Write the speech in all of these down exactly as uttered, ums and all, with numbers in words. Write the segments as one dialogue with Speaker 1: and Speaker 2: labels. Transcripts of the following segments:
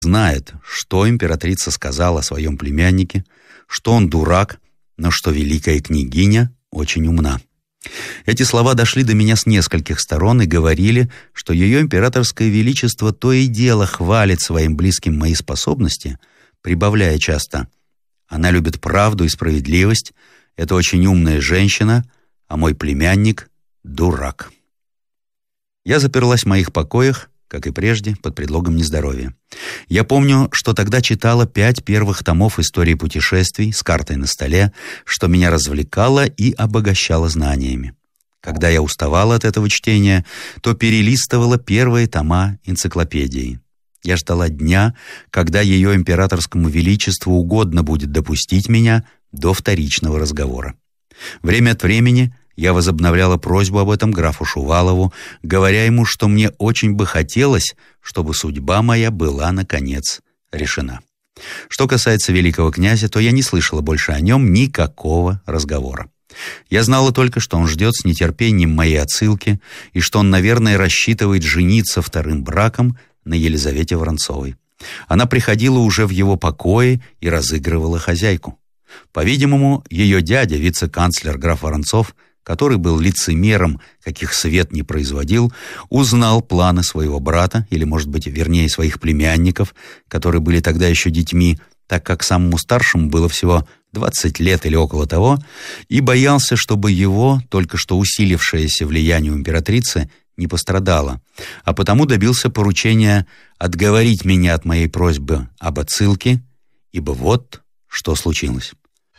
Speaker 1: знает, что императрица сказала о своем племяннике, что он дурак, но что великая княгиня очень умна. Эти слова дошли до меня с нескольких сторон и говорили, что ее императорское величество то и дело хвалит своим близким мои способности, прибавляя часто: «Она любит правду и справедливость, это очень умная женщина, а мой племянник — дурак». Я заперлась в моих покоях, как и прежде, под предлогом нездоровья. Я помню, что тогда читала пять первых томов истории путешествий с картой на столе, что меня развлекало и обогащало знаниями. Когда я уставала от этого чтения, то перелистывала первые тома энциклопедии. Я ждала дня, когда ее императорскому величеству угодно будет допустить меня до вторичного разговора. Время от времени я возобновляла просьбу об этом графу Шувалову, говоря ему, что мне очень бы хотелось, чтобы судьба моя была, наконец, решена. Что касается великого князя, то я не слышала больше о нем никакого разговора. Я знала только, что он ждет с нетерпением моей отсылки и что он, наверное, рассчитывает жениться вторым браком на Елизавете Воронцовой. Она приходила уже в его покои и разыгрывала хозяйку. По-видимому, ее дядя, вице-канцлер граф Воронцов, который был лицемером, каких свет не производил, узнал планы своего брата, или, может быть, вернее, своих племянников, которые были тогда еще детьми, так как самому старшему было всего двадцать лет или около того, и боялся, чтобы его, только что усилившееся влияние у императрицы, не пострадало, а потому добился поручения отговорить меня от моей просьбы об отсылке, ибо вот что случилось.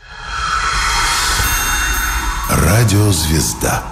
Speaker 2: Радиозвезда.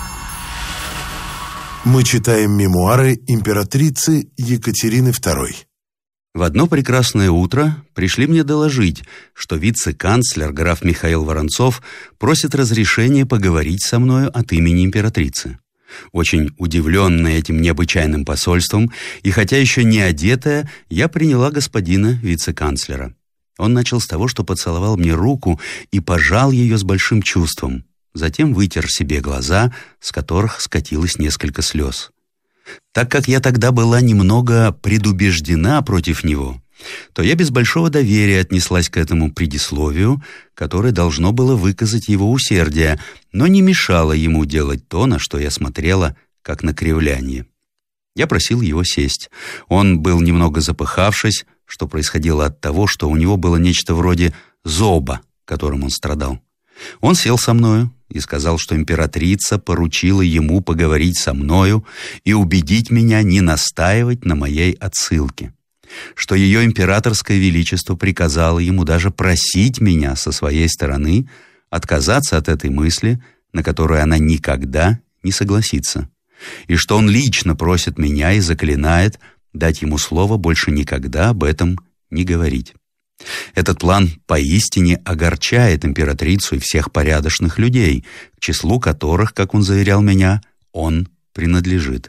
Speaker 2: Мы читаем мемуары императрицы Екатерины второй.
Speaker 1: В одно прекрасное утро пришли мне доложить, что вице-канцлер граф Михаил Воронцов просит разрешения поговорить со мною от имени императрицы. Очень удивленная этим необычайным посольством, и хотя еще не одетая, я приняла господина вице-канцлера. Он начал с того, что поцеловал мне руку и пожал ее с большим чувством. Затем вытер себе глаза, с которых скатилось несколько слез. Так как я тогда была немного предубеждена против него, то я без большого доверия отнеслась к этому предисловию, которое должно было выказать его усердие, но не мешало ему делать то, на что я смотрела, как на кривляние. Я просил его сесть. Он был немного запыхавшись, что происходило от того, что у него было нечто вроде зоба, которым он страдал. Он сел со мною и сказал, что императрица поручила ему поговорить со мною и убедить меня не настаивать на моей отсылке, что ее императорское величество приказало ему даже просить меня со своей стороны отказаться от этой мысли, на которую она никогда не согласится, и что он лично просит меня и заклинает дать ему слово больше никогда об этом не говорить. Этот план поистине огорчает императрицу и всех порядочных людей, к числу которых, как он заверял меня, он принадлежит.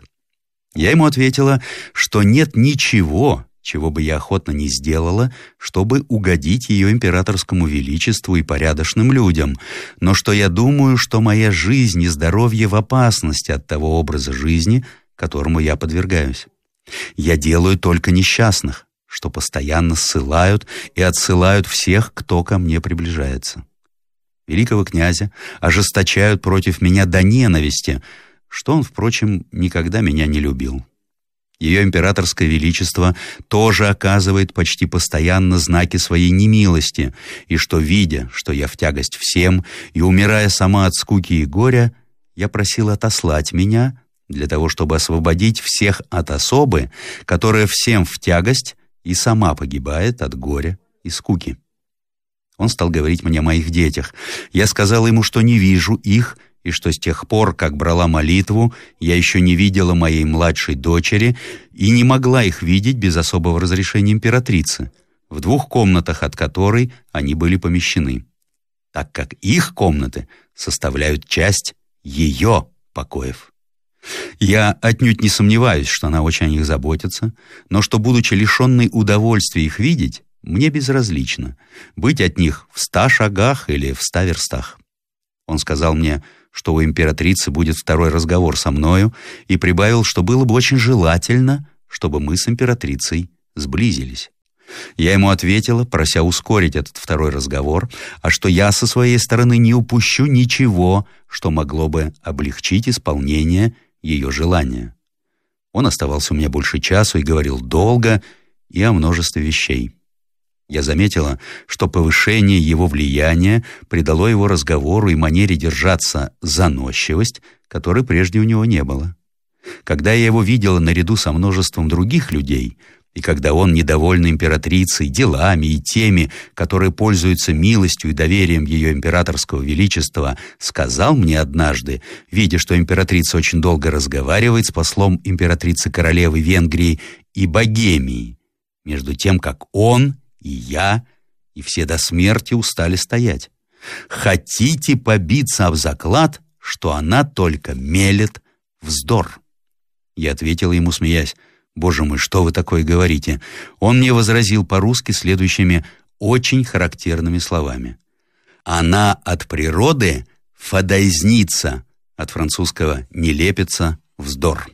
Speaker 1: Я ему ответила, что нет ничего, чего бы я охотно не сделала, чтобы угодить ее императорскому величеству и порядочным людям, но что я думаю, что моя жизнь и здоровье в опасности от того образа жизни, которому я подвергаюсь. Я делаю только несчастных, что постоянно ссылают и отсылают всех, кто ко мне приближается. Великого князя ожесточают против меня до ненависти, что он, впрочем, никогда меня не любил. Ее императорское величество тоже оказывает почти постоянно знаки своей немилости, и что, видя, что я в тягость всем и умирая сама от скуки и горя, я просил отослать меня для того, чтобы освободить всех от особы, которая всем в тягость и сама погибает от горя и скуки. Он стал говорить мне о моих детях. Я сказала ему, что не вижу их, и что с тех пор, как брала молитву, я еще не видела моей младшей дочери и не могла их видеть без особого разрешения императрицы, в двух комнатах от которой они были помещены, так как их комнаты составляют часть ее покоев. Я отнюдь не сомневаюсь, что она очень о них заботится, но что, будучи лишенной удовольствия их видеть, мне безразлично, быть от них в ста шагах или в ста верстах. Он сказал мне, что у императрицы будет второй разговор со мною, и прибавил, что было бы очень желательно, чтобы мы с императрицей сблизились. Я ему ответила, прося ускорить этот второй разговор, а что я со своей стороны не упущу ничего, что могло бы облегчить исполнение ее желания. Он оставался у меня больше часу и говорил долго и о множестве вещей. Я заметила, что повышение его влияния придало его разговору и манере держаться заносчивость, которой прежде у него не было. Когда я его видела наряду со множеством других людей, и когда он, недовольный императрицей, делами и теми, которые пользуются милостью и доверием ее императорского величества, сказал мне однажды, видя, что императрица очень долго разговаривает с послом императрицы-королевы Венгрии и Богемии, между тем, как он и я, и все до смерти устали стоять. Хотите побиться об заклад, что она только мелет вздор? Я ответила ему, смеясь: «Боже мой, что вы такое говорите?» Он мне возразил по-русски следующими очень характерными словами. «Она от природы фадайзница», от французского «нелепица», «вздор».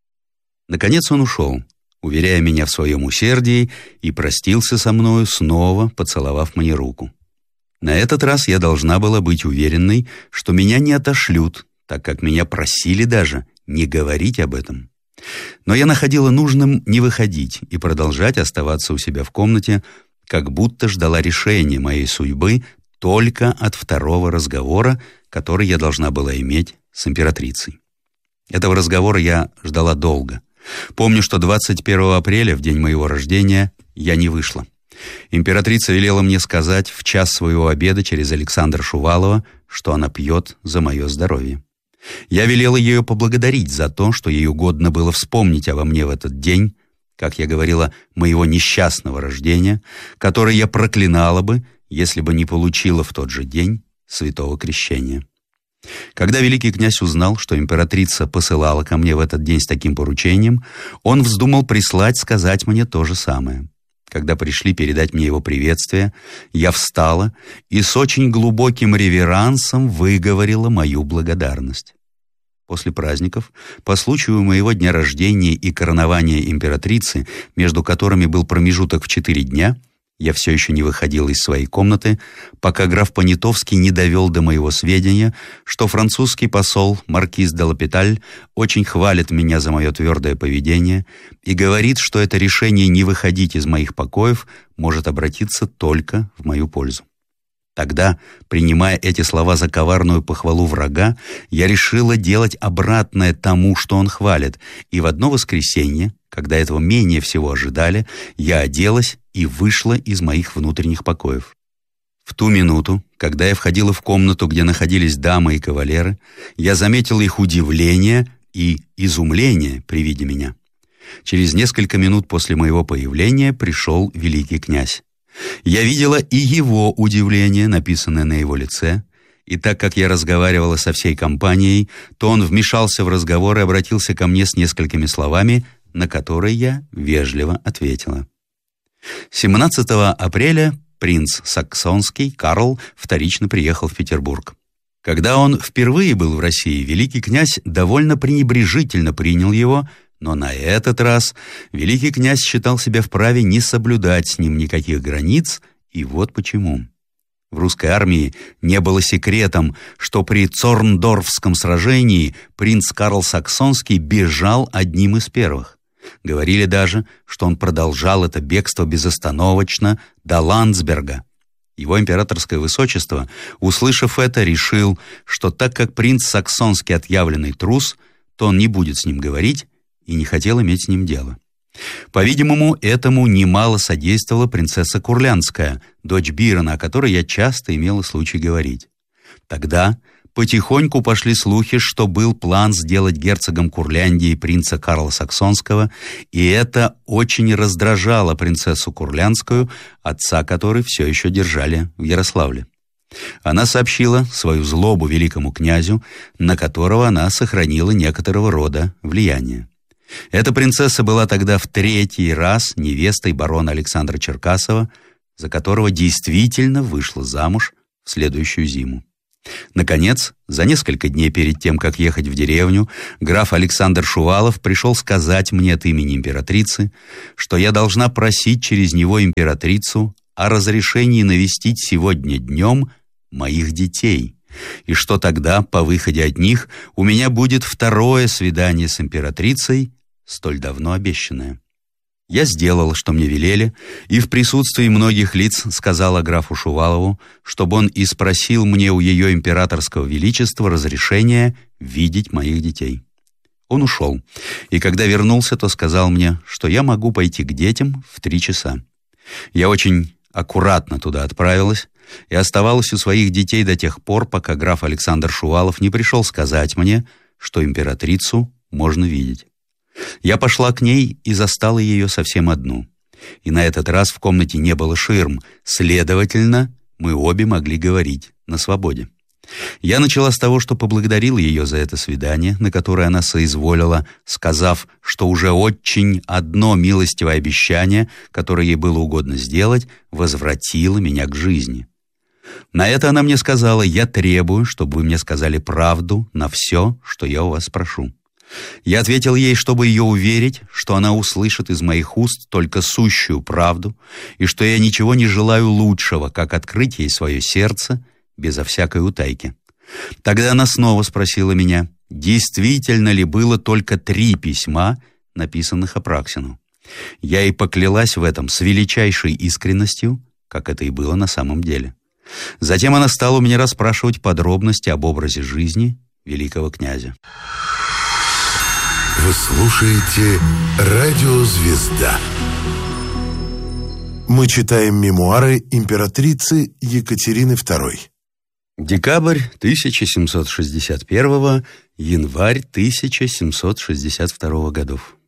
Speaker 1: Наконец он ушел, уверяя меня в своем усердии, и простился со мною, снова поцеловав мне руку. На этот раз я должна была быть уверенной, что меня не отошлют, так как меня просили даже не говорить об этом. Но я находила нужным не выходить и продолжать оставаться у себя в комнате, как будто ждала решения моей судьбы только от второго разговора, который я должна была иметь с императрицей. Этого разговора я ждала долго. Помню, что двадцать первого апреля, в день моего рождения, я не вышла. Императрица велела мне сказать в час своего обеда через Александра Шувалова, что она пьет за мое здоровье. Я велела ее поблагодарить за то, что ей угодно было вспомнить обо мне в этот день, как я говорила, моего несчастного рождения, который я проклинала бы, если бы не получила в тот же день святого крещения. Когда великий князь узнал, что императрица посылала ко мне в этот день с таким поручением, он вздумал прислать сказать мне то же самое. Когда пришли передать мне его приветствие, я встала и с очень глубоким реверансом выговорила мою благодарность. После праздников, по случаю моего дня рождения и коронования императрицы, между которыми был промежуток в четыре дня, я все еще не выходила из своей комнаты, пока граф Понятовский не довел до моего сведения, что французский посол маркиз де Лапиталь очень хвалит меня за мое твердое поведение и говорит, что это решение не выходить из моих покоев может обратиться только в мою пользу. Тогда, принимая эти слова за коварную похвалу врага, я решила делать обратное тому, что он хвалит, и в одно воскресенье, когда этого менее всего ожидали, я оделась и вышла из моих внутренних покоев. В ту минуту, когда я входила в комнату, где находились дамы и кавалеры, я заметила их удивление и изумление при виде меня. Через несколько минут после моего появления пришел великий князь. Я видела и его удивление, написанное на его лице, и так как я разговаривала со всей компанией, то он вмешался в разговор и обратился ко мне с несколькими словами, на которые я вежливо ответила. семнадцатого апреля принц Саксонский Карл вторично приехал в Петербург. Когда он впервые был в России, великий князь довольно пренебрежительно принял его, но на этот раз великий князь считал себя вправе не соблюдать с ним никаких границ, и вот почему. В русской армии не было секретом, что при Цорндорфском сражении принц Карл Саксонский бежал одним из первых. Говорили даже, что он продолжал это бегство безостановочно до Ландсберга. Его императорское высочество, услышав это, решил, что так как принц Саксонский отъявленный трус, то он не будет с ним говорить, и не хотел иметь с ним дело. По-видимому, этому немало содействовала принцесса Курлянская, дочь Бирона, о которой я часто имела случай говорить. Тогда потихоньку пошли слухи, что был план сделать герцогом Курляндии принца Карла Саксонского, и это очень раздражало принцессу Курлянскую, отца которой все еще держали в Ярославле. Она сообщила свою злобу великому князю, на которого она сохранила некоторого рода влияние. Эта принцесса была тогда в третий раз невестой барона Александра Черкасова, за которого действительно вышла замуж в следующую зиму. Наконец, за несколько дней перед тем, как ехать в деревню, граф Александр Шувалов пришел сказать мне от имени императрицы, что я должна просить через него императрицу о разрешении навестить сегодня днем моих детей, и что тогда, по выходе от них, у меня будет второе свидание с императрицей, столь давно обещанное. Я сделал, что мне велели, и в присутствии многих лиц сказала графу Шувалову, чтобы он и спросил мне у ее императорского величества разрешения видеть моих детей. Он ушел, и когда вернулся, то сказал мне, что я могу пойти к детям в три часа. Я очень аккуратно туда отправилась и оставалась у своих детей до тех пор, пока граф Александр Шувалов не пришел сказать мне, что императрицу можно видеть. Я пошла к ней и застала ее совсем одну. И на этот раз в комнате не было ширм, следовательно, мы обе могли говорить на свободе. Я начала с того, что поблагодарила ее за это свидание, на которое она соизволила, сказав, что уже очень одно милостивое обещание, которое ей было угодно сделать, возвратило меня к жизни. На это она мне сказала: «Я требую, чтобы вы мне сказали правду на все, что я у вас прошу». Я ответил ей, чтобы ее уверить, что она услышит из моих уст только сущую правду, и что я ничего не желаю лучшего, как открыть ей свое сердце безо всякой утайки. Тогда она снова спросила меня, действительно ли было только три письма, написанных Апраксину. Я ей поклялась в этом с величайшей искренностью, как это и было на самом деле. Затем она стала у меня расспрашивать подробности об образе жизни великого князя.
Speaker 2: Вы слушаете «Радио Звезда». Мы читаем мемуары императрицы Екатерины второй.
Speaker 1: Декабрь тысяча семьсот шестьдесят первого, январь тысяча семьсот шестьдесят второго годов.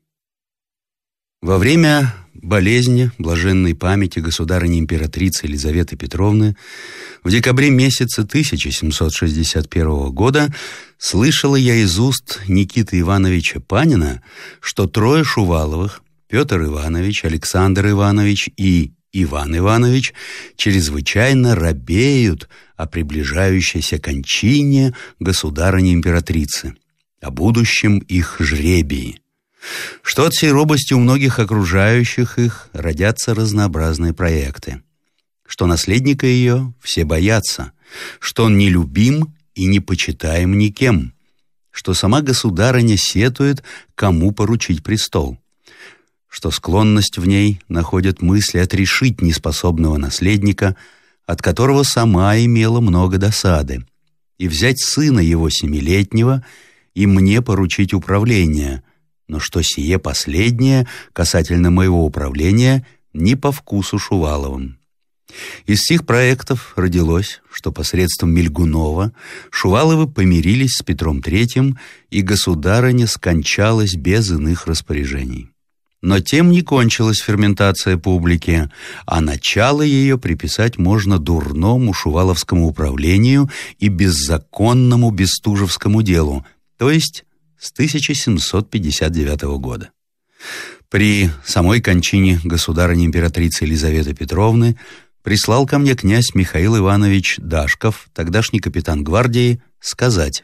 Speaker 1: Во время болезни блаженной памяти государыни-императрицы Елизаветы Петровны в декабре месяце тысяча семьсот шестьдесят первого года слышала я из уст Никиты Ивановича Панина, что трое Шуваловых, Петр Иванович, Александр Иванович и Иван Иванович, чрезвычайно робеют о приближающейся кончине государыни-императрицы, о будущем их жребии, что от сей робости у многих окружающих их родятся разнообразные проекты, что наследника ее все боятся, что он нелюбим и не почитаем никем, что сама государыня сетует, кому поручить престол, что склонность в ней находит мысли отрешить неспособного наследника, от которого сама имела много досады, и взять сына его семилетнего и мне поручить управление, но что сие последнее, касательно моего управления, не по вкусу Шуваловым. Из сих проектов родилось, что посредством Мильгунова Шуваловы помирились с Петром Третьим, и государыня скончалась без иных распоряжений. Но тем не кончилась ферментация публики, а начало ее приписать можно дурному шуваловскому управлению и беззаконному бестужевскому делу, то есть с тысяча семьсот пятьдесят девятого года. При самой кончине государыни-императрицы Елизаветы Петровны прислал ко мне князь Михаил Иванович Дашков, тогдашний капитан гвардии, сказать: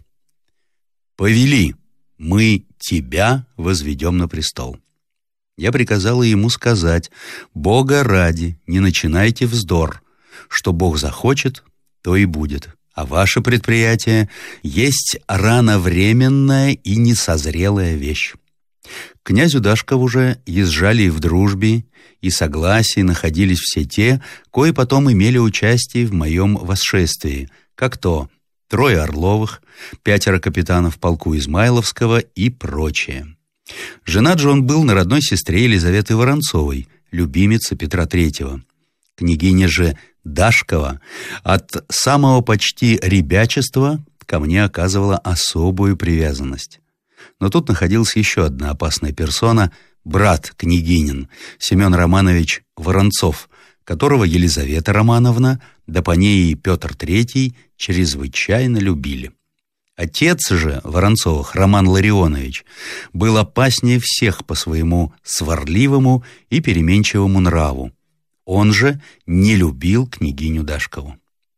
Speaker 1: «Повели, мы тебя возведем на престол». Я приказала ему сказать: «Бога ради, не начинайте вздор, что Бог захочет, то и будет, а ваше предприятие есть рановременная и несозрелая вещь». К князю Дашкову же езжали и в дружбе, и согласии находились все те, кои потом имели участие в моем восшествии, как то трое Орловых, пятеро капитанов полку Измайловского и прочее. Женат же он был на родной сестре Елизаветы Воронцовой, любимице Петра Третьего. Княгиня же Дашкова от самого почти ребячества ко мне оказывала особую привязанность. Но тут находилась еще одна опасная персона, брат княгинин, Семен Романович Воронцов, которого Елизавета Романовна, да по ней и Петр Третий, чрезвычайно любили. Отец же Воронцовых, Роман Ларионович, был опаснее всех по своему сварливому и переменчивому нраву. Он же не любил княгиню Дашкову.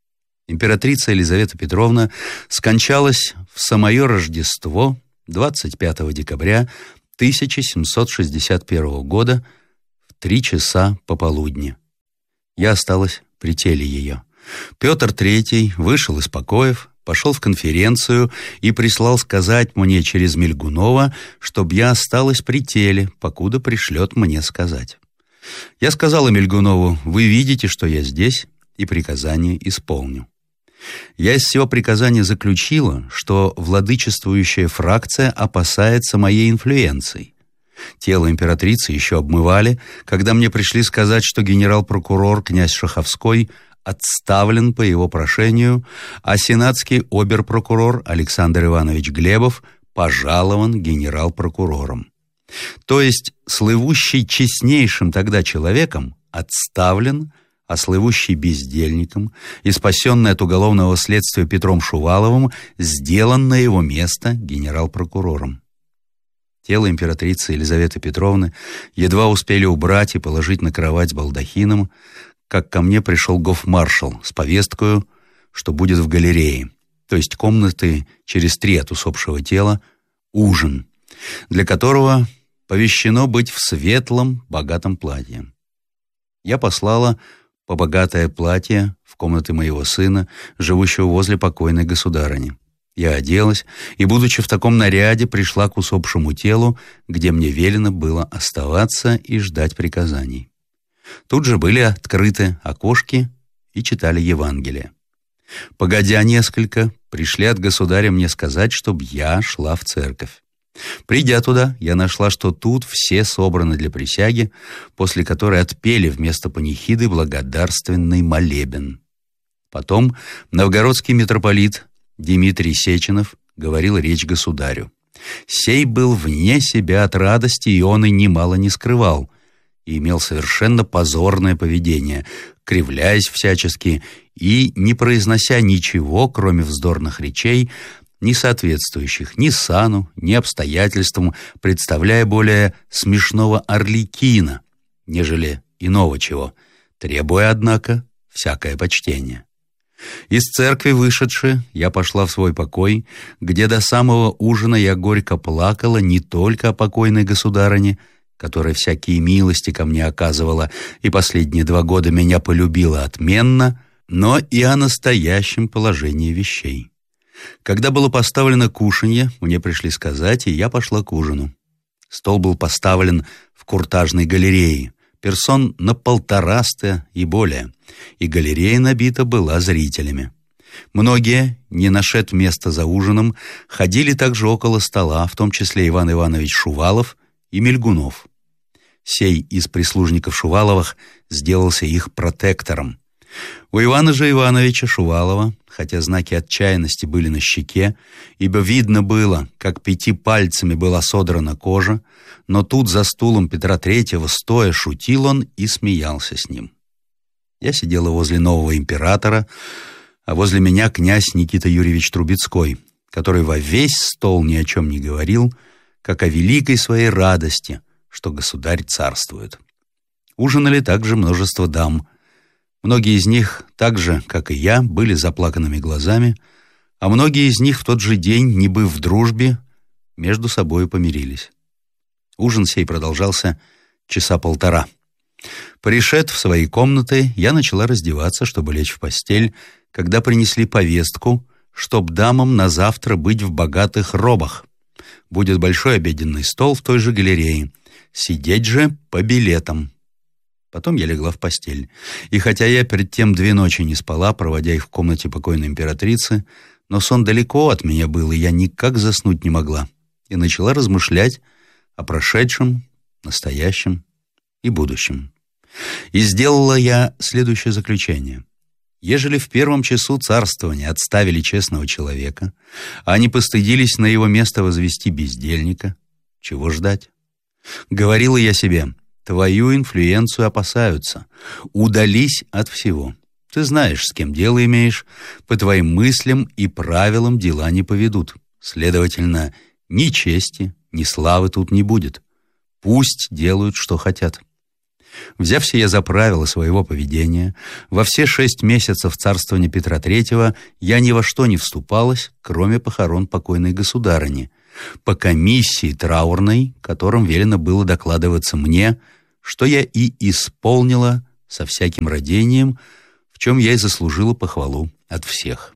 Speaker 1: Императрица Елизавета Петровна скончалась в самое Рождество двадцать пятого декабря тысяча семьсот шестьдесят первого года в три часа пополудни. Я осталась при теле ее. Петр Третий вышел из покоев, пошел в конференцию и прислал сказать мне через Мельгунова, чтоб я осталась при теле, покуда пришлет мне сказать. Я сказала Мельгунову: вы видите, что я здесь, и приказание исполню. Я из всего приказания заключила, что владычествующая фракция опасается моей инфлюенции. Тело императрицы еще обмывали, когда мне пришли сказать, что генерал-прокурор князь Шаховской отставлен по его прошению, а сенатский обер-прокурор Александр Иванович Глебов пожалован генерал-прокурором. То есть слывущий честнейшим тогда человеком отставлен, а слывущий бездельником и спасенный от уголовного следствия Петром Шуваловым сделан на его место генерал-прокурором. Тело императрицы Елизаветы Петровны едва успели убрать и положить на кровать с балдахином, как ко мне пришел гофмаршал с повесткою, что будет в галерее, то есть комнаты через три от усопшего тела, ужин, для которого повещено быть в светлом, богатом платье. Я послала по богатое платье в комнаты моего сына, живущего возле покойной государыни. Я оделась и, будучи в таком наряде, пришла к усопшему телу, где мне велено было оставаться и ждать приказаний. Тут же были открыты окошки и читали Евангелие. Погодя несколько, пришли от государя мне сказать, чтоб я шла в церковь. Придя туда, я нашла, что тут все собраны для присяги, после которой отпели вместо панихиды благодарственный молебен. Потом новгородский митрополит Дмитрий Сеченов говорил речь государю. Сей был вне себя от радости, и он и немало не скрывал, и имел совершенно позорное поведение, кривляясь всячески и не произнося ничего, кроме вздорных речей, не соответствующих ни сану, ни обстоятельствам, представляя более смешного орликина, нежели иного чего, требуя, однако, всякое почтение. Из церкви вышедши, я пошла в свой покой, где до самого ужина я горько плакала не только о покойной государыне, которая всякие милости ко мне оказывала и последние два года меня полюбила отменно, но и о настоящем положении вещей. Когда было поставлено кушанье, мне пришли сказать, и я пошла к ужину. Стол был поставлен в куртажной галерее, персон на полтораста и более, и галерея набита была зрителями. Многие, не нашед места за ужином, ходили также около стола, в том числе Иван Иванович Шувалов и Мельгунов. Сей из прислужников Шуваловых сделался их протектором. У Ивана же Ивановича Шувалова, хотя знаки отчаянности были на щеке, ибо видно было, как пяти пальцами была содрана кожа, но тут за стулом Петра Третьего стоя шутил он и смеялся с ним. Я сидела возле нового императора, а возле меня князь Никита Юрьевич Трубецкой, который во весь стол ни о чем не говорил, как о великой своей радости, что государь царствует. Ужинали также множество дам. Многие из них, так же, как и я, были заплаканными глазами, а многие из них в тот же день, не быв в дружбе, между собой помирились. Ужин сей продолжался часа полтора. Пришед в свои комнаты, я начала раздеваться, чтобы лечь в постель, когда принесли повестку, чтоб дамам на завтра быть в богатых робах. Будет большой обеденный стол в той же галерее. Сидеть же по билетам. Потом я легла в постель. И хотя я перед тем две ночи не спала, проводя их в комнате покойной императрицы, но сон далеко от меня был, и я никак заснуть не могла. И начала размышлять о прошедшем, настоящем и будущем. И сделала я следующее заключение. Ежели в первом часу царствования отставили честного человека, а они постыдились на его место возвести бездельника, чего ждать? Говорила я себе: твою инфлюенцию опасаются, удались от всего. Ты знаешь, с кем дело имеешь, по твоим мыслям и правилам дела не поведут. Следовательно, ни чести, ни славы тут не будет. Пусть делают, что хотят. Взявся я за правила своего поведения, во все шесть месяцев царствования Петра Третьего я ни во что не вступалась, кроме похорон покойной государыни, по комиссии траурной, которым велено было докладываться мне, что я и исполнила со всяким радением, в чем я и заслужила похвалу от всех.